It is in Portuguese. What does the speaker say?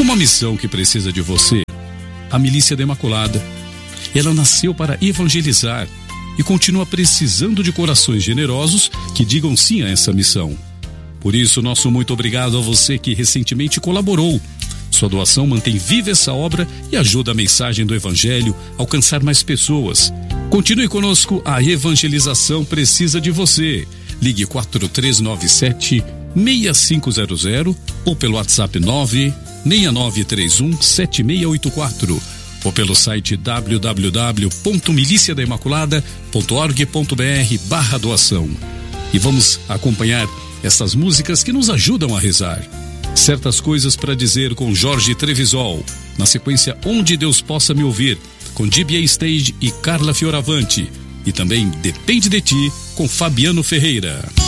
uma missão que precisa de você. A Milícia da Imaculada, ela nasceu para evangelizar e continua precisando de corações generosos que digam sim a essa missão. Por isso, nosso muito obrigado a você que recentemente colaborou. Sua doação mantém viva essa obra e ajuda a mensagem do Evangelho a alcançar mais pessoas. Continue conosco, a evangelização precisa de você. Ligue 4397-6500 ou pelo WhatsApp 96931-7684 ou pelo site www.miliciadaimaculada.org.br/doação. E vamos acompanhar essas músicas que nos ajudam a rezar. Certas Coisas para Dizer com Jorge Trevisol. Na sequência, Onde Deus Possa Me Ouvir, com DBA Stage e Carla Fioravanti. E também Depende de Ti, com Fabiano Ferreira.